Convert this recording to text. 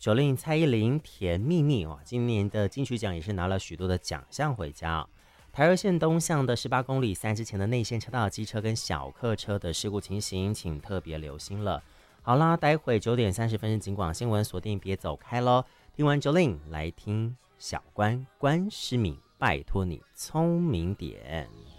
Jolin 蔡依林甜蜜蜜哇，今年的金曲奖也是拿了许多的奖项回家哦。台二线东向的18公里3之前的内线车道机车跟小客车的事故情形，请特别留心了。好啦，待会9点30分是警广新闻，锁定别走开咯。听完 Jolin 来听小关关诗敏，拜托你聪明点。